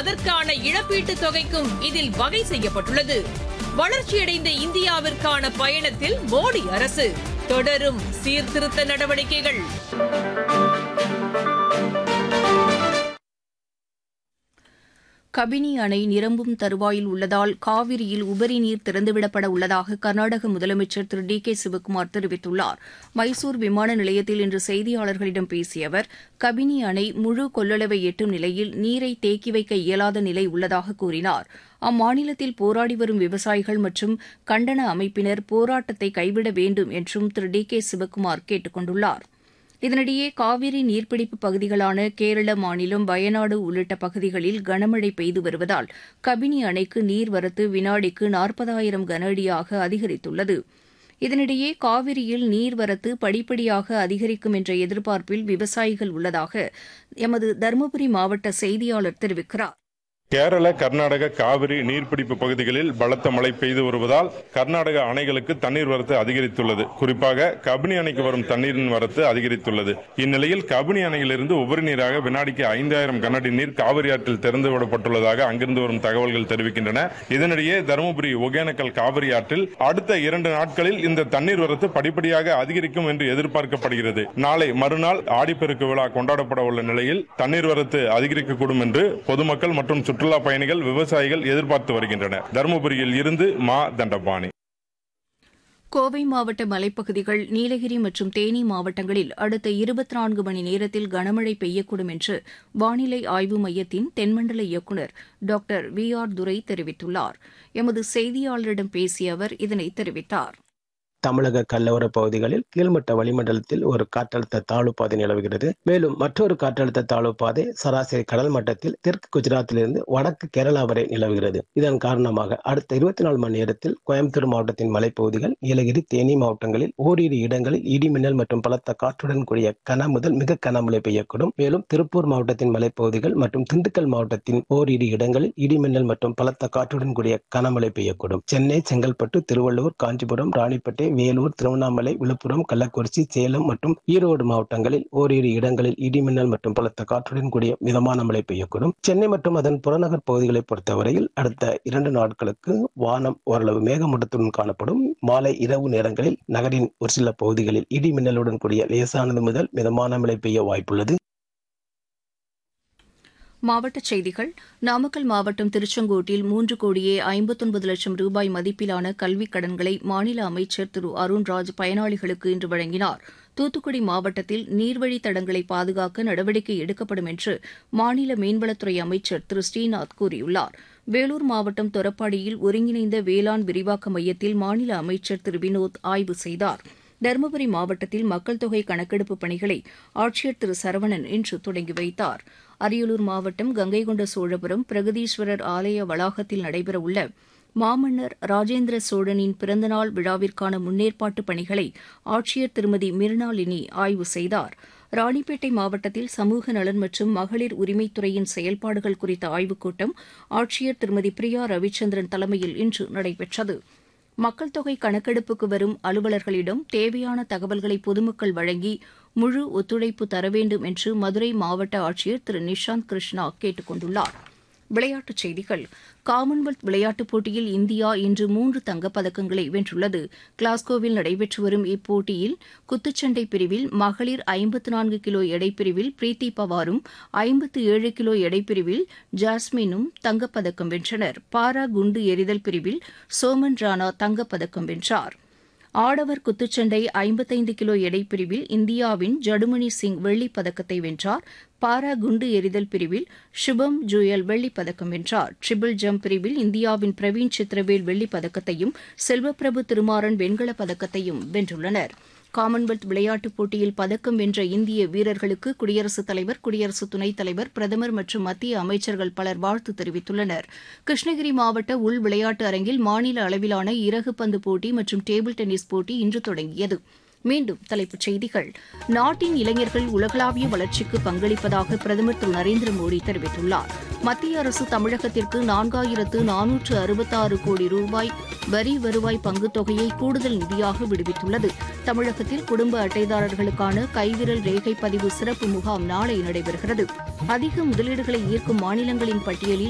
அதற்கான இழப்பீட்டுத் தொகைக்கும் இதில் வகை செய்யப்பட்டுள்ளது. வளர்ச்சியடைந்த இந்தியாவிற்கான பயணத்தில் மோடி அரசு தொடரும் சீர்திருத்த நடவடிக்கைகள். கபினி அணை நிரம்பும் தருவாயில் உள்ளதால் காவிரியில் உபரி நீர் திறந்துவிடப்பட உள்ளதாக கர்நாடக முதலமைச்சர் திரு டி.கே. சிவக்குமார் தெரிவித்துள்ளார். மைசூர் விமான நிலையத்தில் இன்று செய்தியாளர்களிடம் பேசிய அவர், கபினி அணை முழு கொள்ளளவை எட்டும் நிலையில் நீரை தேக்கி வைக்க இயலாத நிலை உள்ளதாக கூறினார். அம்மாநிலத்தில் போராடி வரும் விவசாயிகள் மற்றும் கண்டன அமைப்பினர் போராட்டத்தை கைவிட வேண்டும் என்றும் திரு டி.கே. சிவக்குமார் கேட்டுக் கொண்டுள்ளார். இதனிடையே காவிரி நீர்பிடிப்பு பகுதிகளான கேரள மாநிலம் வயநாடு உள்ளிட்ட பகுதிகளில் கனமழை பெய்து வருவதால் கபினி அணைக்கு நீர்வரத்து வினாடிக்கு 40,000 கன அடியாக அதிகரித்துள்ளது. இதனிடையே காவிரியில் நீர்வரத்து படிப்படியாக அதிகரிக்கும் என்ற எதிர்பார்ப்பில் விவசாயிகள் உள்ளதாக எமது தருமபுரி மாவட்ட செய்தியாளர் தெரிவிக்கிறார். கேரள, கர்நாடக காவிரி நீர்பிடிப்பு பகுதிகளில் பலத்த மழை பெய்து வருவதால் கர்நாடக அணைகளுக்கு தண்ணீர் வரத்து அதிகரித்துள்ளது. குறிப்பாக கபினி அணைக்கு வரும் தண்ணீரின் வரத்து அதிகரித்துள்ளது. இந்நிலையில் கபினி அணையிலிருந்து உபரி நீராக வினாடிக்கு 5,000 கனஅடி நீர் காவிரி ஆற்றில் திறந்துவிடப்பட்டுள்ளதாக அங்கிருந்து வரும் தகவல்கள் தெரிவிக்கின்றன. இதனிடையே தருமபுரி ஒகேனக்கல் காவிரி ஆற்றில் அடுத்த 2 நாட்களில் இந்த தண்ணீர் வரத்து படிப்படியாக அதிகரிக்கும் என்று எதிர்பார்க்கப்படுகிறது. நாளை மறுநாள் ஆடிப்பெருக்கு விழா கொண்டாடப்பட உள்ள நிலையில் தண்ணீர் வரத்து அதிகரிக்கக்கூடும் என்று பொதுமக்கள் மற்றும் சுற்றுலா பயணிகள், விவசாயிகள் எதிர்பார்த்து வருகின்றனர். தருமபுரியில் இருந்து மா தண்டபாணி. கோவை மாவட்ட மலைப்பகுதிகள், நீலகிரி மற்றும் தேனி மாவட்டங்களில் அடுத்த 24 மணி நேரத்தில் கனமழை பெய்யக்கூடும் என்று வானிலை ஆய்வு மையத்தின் தென்மண்டல இயக்குநர் டாக்டர் வி.ஆர். துரை தெரிவித்துள்ளார். எமது செய்தியாளரிடம் பேசிய அவர் இதனை தெரிவித்தார். தமிழக கடலோர பகுதிகளில் கீழ்மட்ட வளிமண்டலத்தில் ஒரு காற்றழுத்த தாழ்வு பாதை நிலவுகிறது. மேலும் மற்றொரு காற்றழுத்த தாழ்வு பாதை சராசரி கடல் மட்டத்தில் தெற்கு குஜராத்திலிருந்து வடக்கு கேரளா வரை நிலவுகிறது. இதன் காரணமாக அடுத்த 24 மணி நேரத்தில் கோயம்புத்தூர் மாவட்டத்தின் மலைப்பகுதிகள், நீலகிரி, தேனி மாவட்டங்களில் ஓரிரு இடங்களில் இடிமின்னல் மற்றும் பலத்த காற்றுடன் கூடிய கன முதல் மிக கனமழை பெய்யக்கூடும். மேலும் திருப்பூர் மாவட்டத்தின் மலைப்பகுதிகள் மற்றும் திண்டுக்கல் மாவட்டத்தின் ஓரிரு இடங்களில் இடிமின்னல் மற்றும் பலத்த காற்றுடன் கூடிய கனமழை பெய்யக்கூடும். சென்னை, செங்கல்பட்டு, திருவள்ளூர், காஞ்சிபுரம், ராணிப்பேட்டை, வேலூர், திருவண்ணாமலை, விழுப்புரம், கள்ளக்குறிச்சி, சேலம் மற்றும் ஈரோடு மாவட்டங்களில் ஓரிரு இடங்களில் இடிமின்னல் மற்றும் பலத்த காற்றுடன் கூடிய மிதமான மழை பெய்யக்கூடும். சென்னை மற்றும் அதன் புறநகர் பகுதிகளை பொறுத்தவரையில் அடுத்த 2 நாட்களுக்கு வானம் ஓரளவு மேகமூட்டத்துடன் காணப்படும். மாலை, இரவு நேரங்களில் நகரின் ஒரு சில பகுதிகளில் இடிமின்னலுடன் கூடிய லேசானது முதல் மிதமான மழை பெய்ய வாய்ப்புள்ளது. மாவட்டச் செய்திகள். நாமக்கல் மாவட்டம் திருச்செங்கோட்டில் 3,59,00,000 ரூபாய் மதிப்பிலான கல்விக் கடன்களை மாநில அமைச்சர் திரு அருண்ராஜ் பயனாளிகளுக்கு இன்று வழங்கினார். தூத்துக்குடி மாவட்டத்தில் நீர்வழித் தடங்களை பாதுகாக்க நடவடிக்கை எடுக்கப்படும் என்று மாநில மீன்வளத்துறை அமைச்சர் திரு ஸ்ரீநாத் கூறியுள்ளார். வேலூர் மாவட்டம் தொரப்பாடியில் ஒருங்கிணைந்த வேளாண் விரிவாக்க மையத்தில் மாநில அமைச்சர் திரு வினோத் ஆய்வு செய்தார். தருமபுரி மாவட்டத்தில் மக்கள் தொகை கணக்கெடுப்பு பணிகளை ஆட்சியர் திரு சரவணன் இன்று தொடங்கி வைத்தார். அரியலூர் மாவட்டம் கங்கைகொண்ட சோழபுரம் பிரகதீஸ்வரர் ஆலய வளாகத்தில் நடைபெறவுள்ள மாமன்னர் ராஜேந்திர சோழனின் பிறந்தநாள் விழாவிற்கான முன்னேற்பாட்டு பணிகளை ஆட்சியர் திருமதி மிர்னாலினி ஆய்வு செய்தார். ராணிப்பேட்டை மாவட்டத்தில் சமூக நலன் மற்றும் மகளிர் உரிமைத்துறையின் செயல்பாடுகள் குறித்த ஆய்வுக் கூட்டம் ஆட்சியர் திருமதி பிரியா ரவிச்சந்திரன் தலைமையில் இன்று நடைபெற்றது. மக்கள் தொகை கணக்கெடுப்புக்கு வரும் அலுவலர்களிடம் தேவையான தகவல்களை பொதுமக்கள் வழங்கி முழு ஒத்துழைப்பு தர வேண்டும் என்று மதுரை மாவட்ட ஆட்சியர் திரு நிஷாந்த் கிருஷ்ணா கேட்டுக் கொண்டுள்ளார். விளையாட்டுச் செய்திகள். காமன்வெல்த் விளையாட்டுப் போட்டியில் இந்தியா இன்று 3 தங்கப்பதக்கங்களை வென்றுள்ளது. கிளாஸ்கோவில் நடைபெற்று வரும் இப்போட்டியில் குத்துச்சண்டை பிரிவில் மகளிர் 54 கிலோ எடைப்பிரிவில் பிரீத்தி பவாரும் 57 கிலோ எடைப்பிரிவில் ஜாஸ்மினும் தங்கப்பதக்கம் வென்றனர். பாரா குண்டு எறிதல் பிரிவில் சோமன் ராணா தங்கப்பதக்கம் வென்றார். ஆடவர் குத்துச்சண்டை 55 கிலோ எடைப்பிரிவில் இந்தியாவின் ஜடுமணி சிங் வெள்ளிப் பதக்கத்தை வென்றார். பாரா குண்டு எறிதல் பிரிவில் சுபம் ஜுயல் வெள்ளிப் பதக்கம் வென்றார். ட்ரிபிள் ஜம்ப் பிரிவில் இந்தியாவின் பிரவீன் சித்திரவேல் வெள்ளிப் பதக்கத்தையும் செல்வப்பிரபு திருமாறன் வெண்கலப் பதக்கத்தையும் வென்றுள்ளனர். காமன்வெல்த் விளையாட்டுப் போட்டியில் பதக்கம் வென்ற இந்திய வீரர்களுக்கு குடியரசுத் தலைவர், குடியரசு துணைத் தலைவர், பிரதமர் மற்றும் மத்திய அமைச்சர்கள் பலர் வாழ்த்து தெரிவித்துள்ளனர். கிருஷ்ணகிரி மாவட்ட உள் விளையாட்டு அரங்கில் மாநில அளவிலான இறகு பந்து போட்டி மற்றும் டேபிள் டென்னிஸ் போட்டி இன்று தொடங்கியது. மீண்டும் தலைப்புச் செய்திகள். நாட்டின் இளைஞர்கள் உலகளாவிய வளர்ச்சிக்கு பங்களிப்பதாக பிரதமர் திரு நரேந்திர மோடி தெரிவித்துள்ளார். மத்திய அரசு தமிழகத்திற்கு 4,466 கோடி ரூபாய் வரி வருவாய் பங்குத் தொகையை கூடுதல் நிதியாக விடுவித்துள்ளது. தமிழகத்தில் குடும்ப அட்டைதாரர்களுக்கான கைவிரல் ரேகை பதிவு சிறப்பு முகாம் நாளை நடைபெறுகிறது. அதிக முதலீடுகளை ஈர்க்கும் மாநிலங்களின் பட்டியலில்